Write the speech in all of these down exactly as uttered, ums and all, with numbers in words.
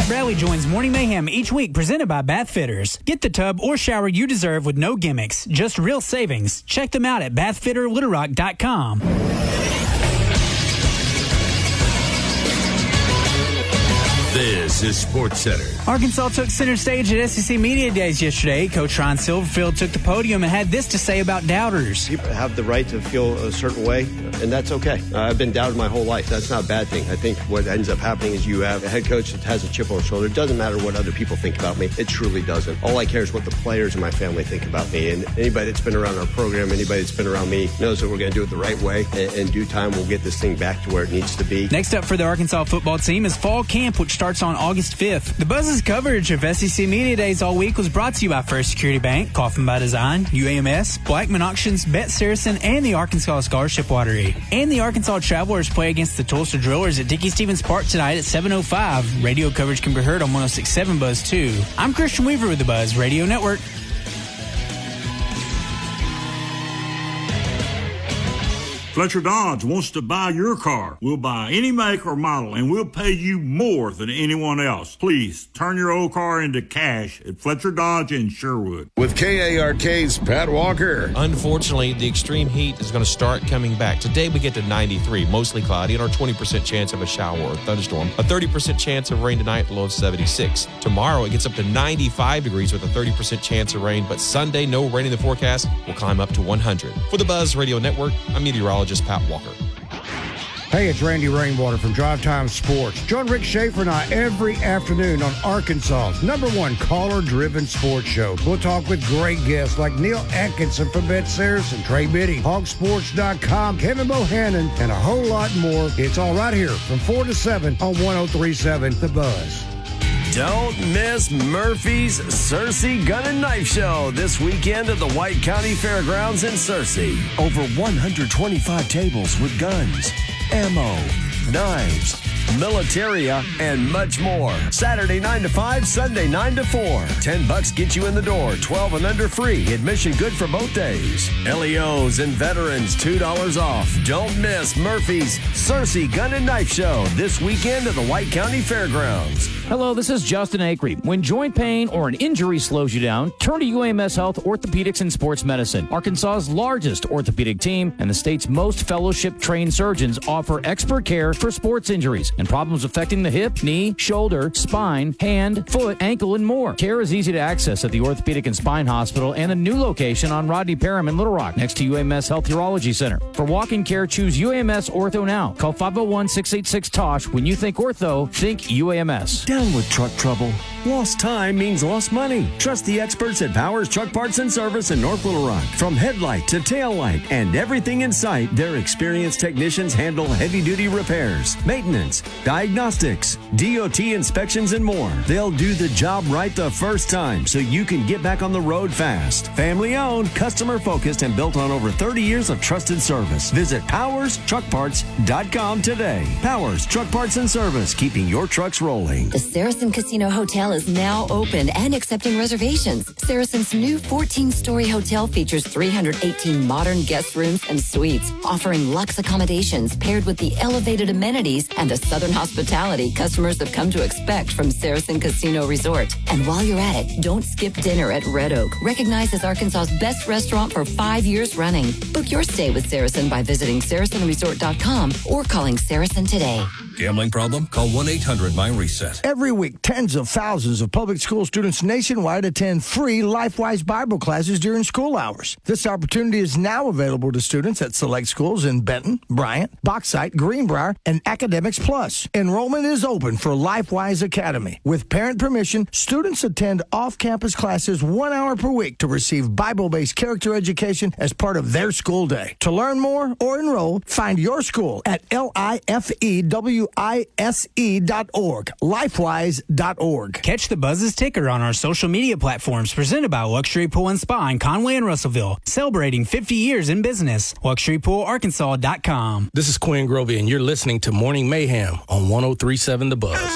Bradley joins Morning Mayhem each week, presented by Bath Fitters. Get the tub or shower you deserve with no gimmicks, just real savings. Check them out at bath fitter little rock dot com. This is Sports Center. Arkansas took center stage at S E C Media Days yesterday. Coach Ron Silverfield took the podium and had this to say about doubters. People have the right to feel a certain way, and that's okay. Uh, I've been doubted my whole life. That's not a bad thing. I think what ends up happening is you have a head coach that has a chip on his shoulder. It doesn't matter what other people think about me. It truly doesn't. All I care is what the players and my family think about me. And anybody that's been around our program, anybody that's been around me, knows that we're going to do it the right way. And in due time, we'll get this thing back to where it needs to be. Next up for the Arkansas football team is fall camp, which starts on August fifth. The Buzz's coverage of S E C Media Days all week was brought to you by First Security Bank, Coffin by Design, U A M S, Blackman Auctions, Bet Saracen, and the Arkansas Scholarship Lottery. And the Arkansas Travelers play against the Tulsa Drillers at Dickey Stevens Park tonight at seven oh five. Radio coverage can be heard on one oh six point seven Buzz two. I'm Christian Weaver with the Buzz Radio Network. Fletcher Dodge wants to buy your car. We'll buy any make or model, and we'll pay you more than anyone else. Please turn your old car into cash at Fletcher Dodge in Sherwood. With K A R K's Pat Walker. Unfortunately, the extreme heat is going to start coming back. Today we get to ninety-three, mostly cloudy, and our twenty percent chance of a shower or thunderstorm. A thirty percent chance of rain tonight, low of seventy-six. Tomorrow it gets up to ninety-five degrees with a thirty percent chance of rain, but Sunday, no rain in the forecast, will climb up to one hundred. For the Buzz Radio Network, I'm meteorologist Pat Walker. Hey, it's Randy Rainwater from Drive Time Sports. Join Rick Schaefer and I every afternoon on Arkansas's number one caller-driven sports show. We'll talk with great guests like Neil Atkinson from Bet Saracen, Trey Biddy, hog sports dot com, Kevin Bohannon, and a whole lot more. It's all right here from four to seven on one oh three point seven The Buzz. Don't miss Murphy's Searcy Gun and Knife Show this weekend at the White County Fairgrounds in Searcy. Over one hundred twenty-five tables with guns, ammo, knives, militaria, and much more. Saturday nine to five, Sunday nine to four. ten bucks get you in the door, twelve and under free. Admission good for both days. L E Os and veterans, two dollars off. Don't miss Murphy's Searcy Gun and Knife Show this weekend at the White County Fairgrounds. Hello, this is Justin Acree. When joint pain or an injury slows you down, turn to U A M S Health Orthopedics and Sports Medicine. Arkansas's largest orthopedic team and the state's most fellowship-trained surgeons offer expert care for sports injuries and problems affecting the hip, knee, shoulder, spine, hand, foot, ankle, and more. Care is easy to access at the Orthopedic and Spine Hospital and a new location on Rodney Parham in Little Rock next to U A M S Health Urology Center. For walk-in care, choose U A M S Ortho now. Call five oh one, six eight six, T O S H. When you think ortho, think U A M S. Down with truck trouble. Lost time means lost money. Trust the experts at Powers Truck Parts and Service in North Little Rock. From headlight to tail light and everything in sight, their experienced technicians handle heavy-duty repairs, maintenance, diagnostics, D O T inspections, and more. They'll do the job right the first time so you can get back on the road fast. Family-owned, customer-focused, and built on over thirty years of trusted service. Visit powers truck parts dot com today. Powers Truck Parts and Service, keeping your trucks rolling. The Saracen Casino Hotel is now open and accepting reservations. Saracen's new fourteen-story hotel features three hundred eighteen modern guest rooms and suites, offering luxe accommodations paired with the elevated amenities and the southern hospitality customers have come to expect from Saracen Casino Resort. And while you're at it, don't skip dinner at Red Oak, recognized as Arkansas's best restaurant for five years running. Book your stay with Saracen by visiting saracen resort dot com or calling Saracen today. Gambling problem? Call one eight hundred my reset. Every week, tens of thousands of public school students nationwide attend free LifeWise Bible classes during school hours. This opportunity is now available to students at select schools in Benton, Bryant, Bauxite, Greenbrier, and Academics Plus. Enrollment is open for LifeWise Academy. With parent permission, students attend off-campus classes one hour per week to receive Bible-based character education as part of their school day. To learn more or enroll, find your school at L I F E W I S E dot org, lifewise dot org. Catch the Buzz's ticker on our social media platforms presented by Luxury Pool and Spa in Conway and Russellville, celebrating fifty years in business. luxury pool arkansas dot com. This is Quinn Grovey, and you're listening to Morning Mayhem on one oh three point seven The Buzz.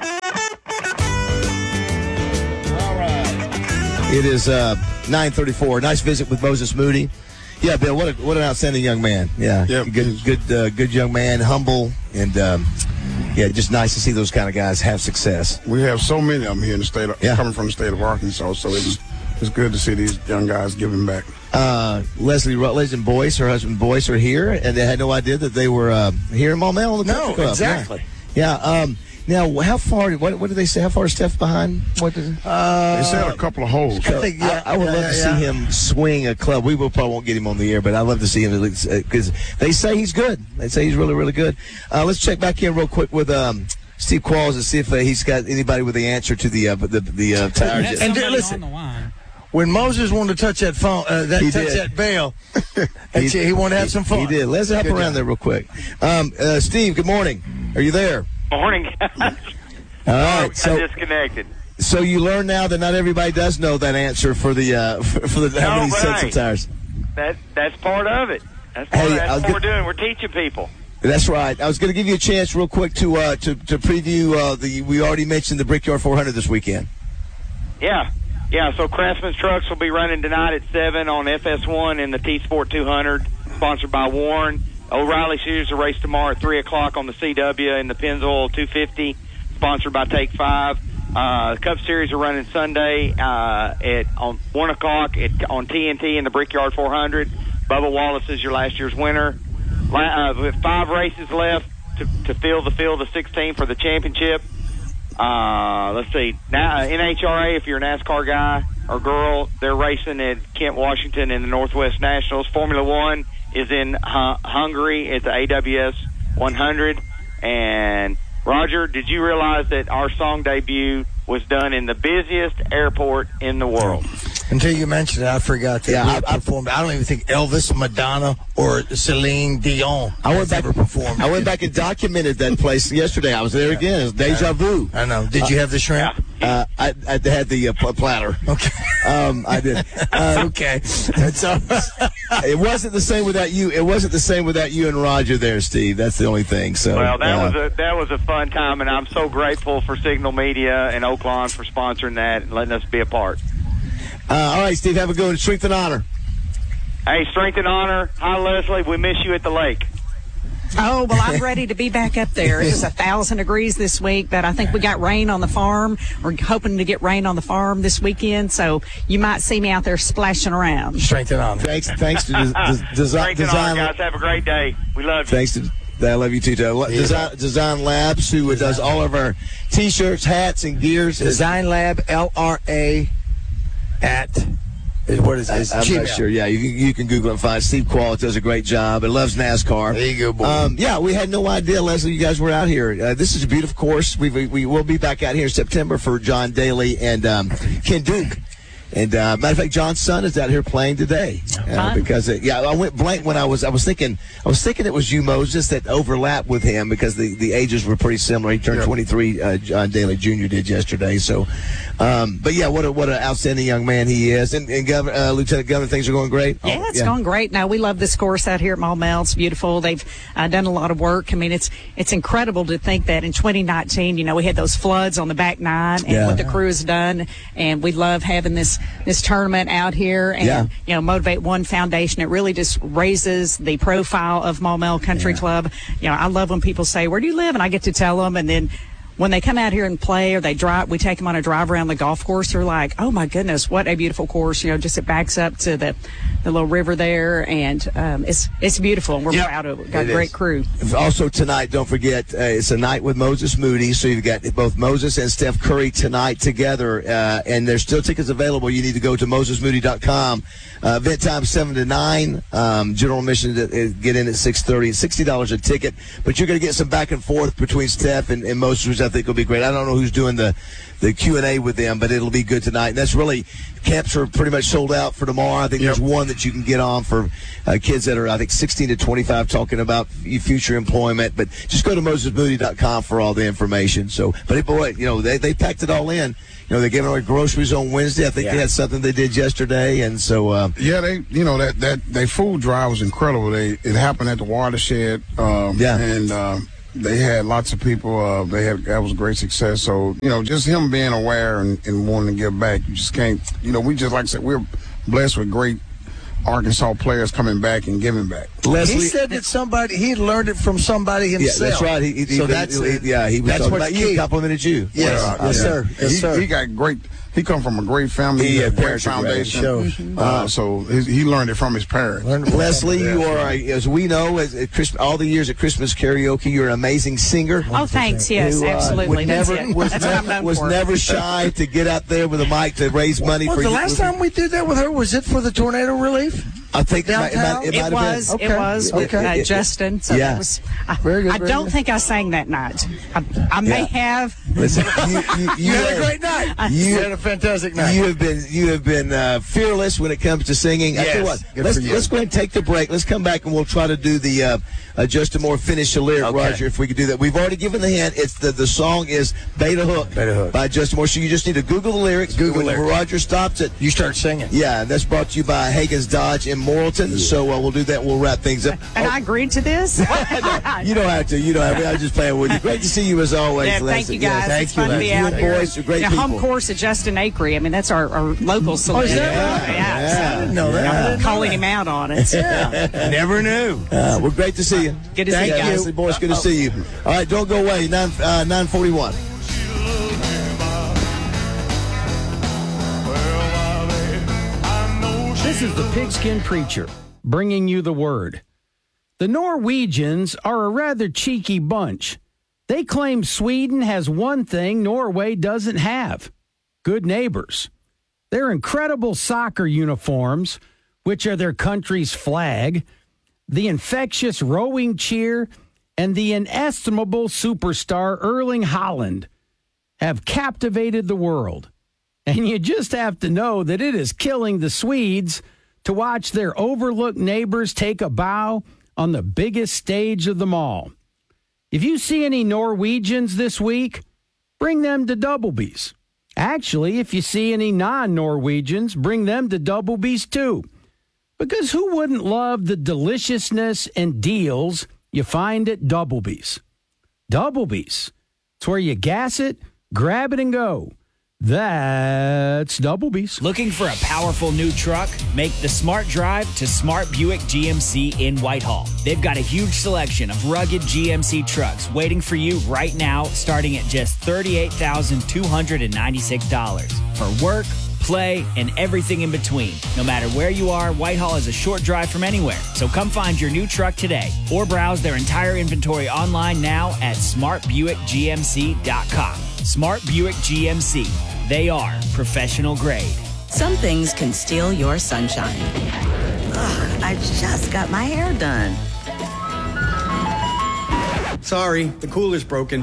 All right. It is uh, nine thirty-four. Nice visit with Moses Moody. Yeah, Bill, what a, what an outstanding young man. Yeah, yep. good, good, uh, good young man, humble, and um, yeah, just nice to see those kind of guys have success. We have so many of them here in the state, of, yeah. coming from the state of Arkansas, so it's it's good to see these young guys giving back. Uh, Leslie Rutledge and Boyce, her husband Boyce, are here, and they had no idea that they were uh, here in Maumelle on the Country No, Club. exactly. Yeah. yeah um, now, how far? What, what did they say? How far is Steph behind? What did, uh, they said a couple of holes. I, think, yeah, I, I would yeah, love to yeah. see him swing a club. We will probably won't get him on the air, but I'd love to see him because uh, they say he's good. They say he's really, really good. Uh, let's check back in real quick with um, Steve Qualls and see if uh, he's got anybody with the answer to the uh, the the uh, tires. And uh, listen, when Moses wanted to touch that phone, uh, that he touch did. that bell, he, he wanted to have he, some fun. He did. Let's hop good around job. there real quick. Um, uh, Steve, good morning. Are you there? Morning, guys. All right, so I disconnected. So you learn now that not everybody does know that answer for the uh, for, for the how no, many sets hey, of tires. That that's part of it. That's part Hey, of, that's what get, we're doing. We're teaching people. That's right. I was going to give you a chance, real quick, to uh, to to preview uh, the. We already mentioned the Brickyard four hundred this weekend. Yeah, yeah. So Craftsman's Trucks will be running tonight at seven on F S one in the T Sport two hundred, sponsored by Warren. O'Reilly Shoes will race tomorrow at three o'clock on the C W in the Pennzoil two fifty. Sponsored by Take Five. Uh, the Cup Series are running Sunday uh, at on one o'clock at, on T N T in the Brickyard four hundred. Bubba Wallace is your last year's winner. La- uh, with five races left to, to fill the field of sixteen for the championship. Uh, let's see. Now, uh, N H R A, if you're a NASCAR guy or girl, they're racing at Kent, Washington in the Northwest Nationals. Formula One is in uh, Hungary at the A W S one hundred. And Roger, did you realize that our song debut was done in the busiest airport in the world? Until you mentioned it, I forgot that yeah, we I, had performed. I don't even think Elvis, Madonna, or Celine Dion I went back, ever performed. I went back and documented that place yesterday. I was there yeah. again. It was deja vu. I know. Did you have the shrimp? Uh, I, I had the uh, platter. Okay. Um, I did. Uh, okay. That's all. It wasn't the same without you. It wasn't the same without you and Roger there, Steve. That's the only thing. So well, that uh, was a that was a fun time, and I'm so grateful for Signal Media and Oaklawn for sponsoring that and letting us be a part. Uh, all right, Steve, have a good one. Strength and honor. Hey, strength and honor. Hi, Leslie. We miss you at the lake. Oh, well, I'm ready to be back up there. It was a thousand degrees this week, but I think we got rain on the farm. We're hoping to get rain on the farm this weekend, so you might see me out there splashing around. Strength and honor. Thanks, thanks to des- des- design. Strength and honor, guys. Have a great day. We love you. Thanks to. I love you too, Joe. Design, Design Labs, who Design. does all of our T-shirts, hats, and gears. Design Lab, L R A, at. Is what is this? I'm Gmail. Not sure. Yeah, you, you can Google it and find Steve Qualls does a great job and loves NASCAR. There you go, boy. Um, yeah, we had no idea, Leslie, you guys were out here. Uh, this is a beautiful course. We, we we will be back out here in September for John Daly and um, Ken Duke. And uh, matter of fact, John's son is out here playing today uh, because uh, yeah, I went blank when I was I was thinking I was thinking it was you, Moses, that overlapped with him because the, the ages were pretty similar. He turned yep. twenty-three. Uh, John Daly Junior did yesterday. So, um, but yeah, what a, what an outstanding young man he is. And, and Governor, uh, Lieutenant Governor, things are going great. Yeah, oh, it's yeah. going great. Now we love this course out here at Maumelle. It's beautiful. They've uh, done a lot of work. I mean, it's it's incredible to think that in twenty nineteen, you know, we had those floods on the back nine, and yeah. what the crew has done. And we love having this this tournament out here, and yeah. you know, Motivate One Foundation. It really just raises the profile of Maumelle Country yeah. Club. You know, I love when people say, "Where do you live?" and I get to tell them, and then when they come out here and play, or they drive, we take them on a drive around the golf course. They're like, "Oh my goodness, what a beautiful course!" You know, just it backs up to the, the little river there, and um, it's it's beautiful. And we're yep. proud of it. We've got it a great is. crew. Also tonight, don't forget, uh, it's a night with Moses Moody. So you've got both Moses and Steph Curry tonight together, uh, and there's still tickets available. You need to go to moses moody dot com. Uh, event time seven to nine. Um, general admission to uh, get in at six thirty. It's sixty dollars a ticket, but you're going to get some back and forth between Steph and, and Moses, which I think will be great. I don't know who's doing the, the Q and A with them, but it'll be good tonight. And that's really, camps are pretty much sold out for tomorrow. I think yep. there's one that you can get on for uh, kids that are, I think, sixteen to twenty-five, talking about future employment. But just go to moses moody dot com for all the information. So, but boy, you know, they, they packed it all in. You know, they're giving away groceries on Wednesday. I think yeah. they had something they did yesterday, and so uh, yeah, they you know that that their food drive was incredible. They it happened at the watershed. Um, yeah, and. Um, They had lots of people. Uh, they had that was a great success. So you know, just him being aware and, and wanting to give back, you just can't. You know, we just like I said, we're blessed with great Arkansas players coming back and giving back. Leslie, he said that somebody he learned it from somebody himself. Yeah, that's right. He, he, so he, that's he, yeah. He was that's talking about you. He complimented you. Yes, well, yes, yeah. sir. Yes, he, sir. He got great. He come from a great family. He He had had great parents are great. foundation. Shows. Uh, so his, he learned it from his parents. Leslie, you are, as we know, as at Christmas, all the years at Christmas karaoke, you're an amazing singer. Oh, thanks. Yes, who, uh, absolutely. would That's never, it. was That's what I'm never, known was for. never shy to get out there with a mic to raise money Well, for the you. last time we did that with her, was it for the tornado relief? I think it might, it downtown? might, it It might was. have been. It was with Okay. uh, Justin. So Yeah. that was. I, Very good, I very don't good. think I sang that night. I, I may Yeah. have. Listen, you, you, you, You had a have- great night. You, You had a fantastic night. You have been you have been uh, fearless when it comes to singing. I tell you Yes. what, Good let's for you. let's go ahead and take the break. Let's come back and we'll try to do the uh, uh, just a more finish a lyric, Okay. Roger. If we could do that, we've already given the hint. It's the the song is Beta Hook, Beta Hook. by Justin Moore. So you just need to Google the lyrics. Google when lyrics. Roger stops it. You start singing. Yeah, that's brought to you by Hagen's Dodge in Morrilton. So uh, we'll do that. We'll wrap things up. And I agreed to this. You don't have to. You don't have to. I'm just playing with you. Great to see you as always, Yeah, thank Leslie. you guys. Yes, it's fun to be you out and here. boys are great yeah, people. home course of Justin Acree. I mean, that's our, our local celebrity. is that right? Yeah. Yeah. I didn't know that. I I'm didn't know calling that. him out on it. Yeah. Never knew. Uh, well, great to see you. Good to see Thank you guys. Leslie, boys, good to see you. All right, don't go away. Nine uh, nine forty one. This is the Pigskin Preacher, bringing you the word. The Norwegians are a rather cheeky bunch. They claim Sweden has one thing Norway doesn't have: good neighbors. Their incredible soccer uniforms, which are their country's flag, the infectious rowing cheer, and the inestimable superstar Erling Haaland have captivated the world. And you just have to know that it is killing the Swedes to watch their overlooked neighbors take a bow on the biggest stage of them all. If you see any Norwegians this week, bring them to Doublebee's. Actually, if you see any non-Norwegians, bring them to Doublebee's too. Because who wouldn't love the deliciousness and deals you find at Doublebee's? Doublebee's. It's where you gas it, grab it, and go. That's Doublebee's. Looking for a powerful new truck? Make the smart drive to Smart Buick G M C in Whitehall. They've got a huge selection of rugged G M C trucks waiting for you right now, starting at just thirty-eight thousand two hundred ninety-six dollars. For work, play, and everything in between. No matter where you are, Whitehall is a short drive from anywhere. So come find your new truck today or browse their entire inventory online now at smart buick g m c dot com. Smart Buick G M C. They are professional grade. Some things can steal your sunshine. Ugh, I just got my hair done. Sorry, the cooler's broken.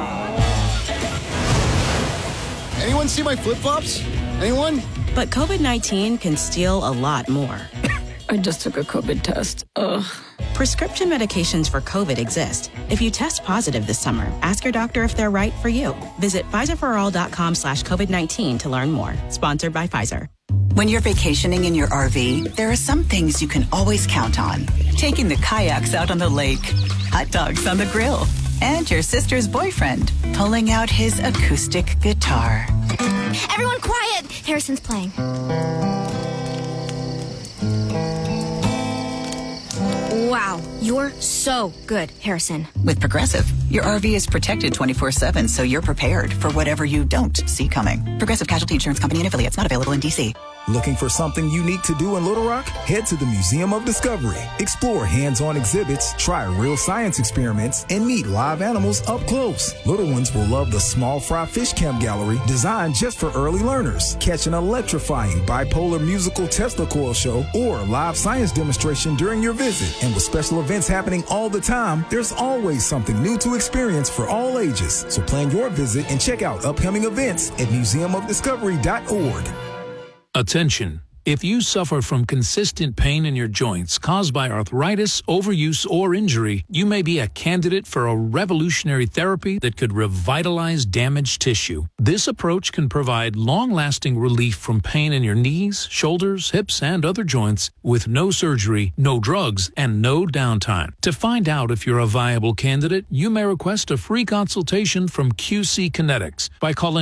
Anyone see my flip-flops? Anyone? But COVID nineteen can steal a lot more. I just took a COVID test. Ugh. Prescription medications for COVID exist. If you test positive this summer, ask your doctor if they're right for you. Visit Pfizerforall.com slash COVID-19 to learn more. Sponsored by Pfizer. When you're vacationing in your R V, there are some things you can always count on. Taking the kayaks out on the lake, hot dogs on the grill, and your sister's boyfriend pulling out his acoustic guitar. Everyone quiet! Harrison's playing. Wow, you're so good, Harrison. With Progressive, your R V is protected twenty-four seven, so you're prepared for whatever you don't see coming. Progressive Casualty Insurance Company and affiliates, not available in D C. Looking for something unique to do in Little Rock? Head to the Museum of Discovery. Explore hands-on exhibits, try real science experiments, and meet live animals up close. Little ones will love the Small Fry Fish Camp Gallery, designed just for early learners. Catch an electrifying bipolar musical Tesla coil show or live science demonstration during your visit. And with special events happening all the time, there's always something new to experience for all ages. So plan your visit and check out upcoming events at museum of discovery dot org. Attention. If you suffer from consistent pain in your joints caused by arthritis, overuse, or injury, you may be a candidate for a revolutionary therapy that could revitalize damaged tissue. This approach can provide long-lasting relief from pain in your knees, shoulders, hips, and other joints with no surgery, no drugs, and no downtime. To find out if you're a viable candidate, you may request a free consultation from Q C Kinetics by calling